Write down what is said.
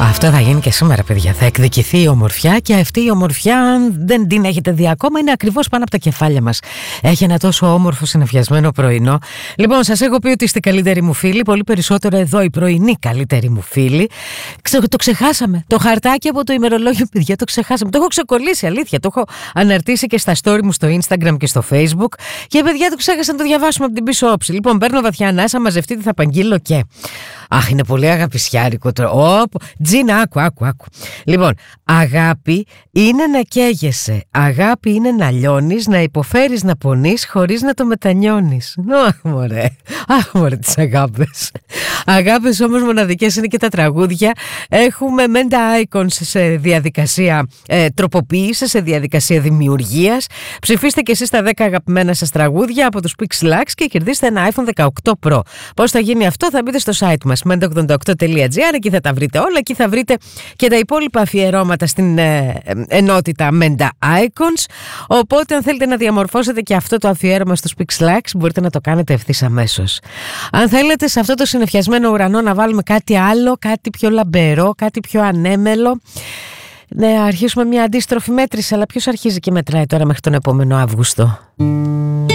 Αυτό θα γίνει και σήμερα, παιδιά. Θα εκδικηθεί η ομορφιά και αυτή η ομορφιά, αν δεν την έχετε δει ακόμα, είναι ακριβώς πάνω από τα κεφάλια μας. Έχει ένα τόσο όμορφο συνεφιασμένο πρωινό. Λοιπόν, σας έχω πει ότι είστε καλύτεροι μου φίλοι. Πολύ περισσότερο εδώ οι πρωινοί καλύτεροι μου φίλοι. Το ξεχάσαμε. Το χαρτάκι από το ημερολόγιο, παιδιά, το ξεχάσαμε. Το έχω ξεκολλήσει, αλήθεια. Το έχω αναρτήσει και στα story μου στο Instagram και στο Facebook. Και παιδιά, το ξέχασα να το διαβάσουμε από την πίσω όψη. Λοιπόν, παίρνω βαθιά ανάσα, μαζευτείτε, θα απαγγείλω και. Αχ, είναι πολύ αγαπησιάρικο τώρα. Τζίνα, άκου. Λοιπόν, αγάπη είναι να καίγεσαι. Αγάπη είναι να λιώνεις, να υποφέρεις, να πονείς χωρίς να το μετανιώνεις. Αχ, μωρέ τις αγάπες. Αγάπες όμως μοναδικές είναι και τα τραγούδια. Έχουμε Menda Icons σε διαδικασία τροποποίησης, σε διαδικασία δημιουργίας. Ψηφίστε και εσείς τα 10 αγαπημένα σας τραγούδια από τους Pixelax και κερδίστε ένα iPhone 18 Pro. Πώς θα γίνει αυτό? Θα μπείτε στο site μας menda88.gr, εκεί θα τα βρείτε όλα, εκεί θα βρείτε και τα υπόλοιπα αφιερώματα στην ενότητα Menda Icons. Οπότε αν θέλετε να διαμορφώσετε και αυτό το αφιέρωμα στους Pixelax, μπορείτε να το κάνετε ευθύς αμέσως. Αν θέλετε σε αυτό το συνεφιασμένο ουρανό να βάλουμε κάτι άλλο, κάτι πιο λαμπερό, κάτι πιο ανέμελο, ναι, αρχίσουμε μια αντίστροφη μέτρηση. Αλλά ποιος αρχίζει και μετράει τώρα μέχρι τον επόμενο Αύγουστο?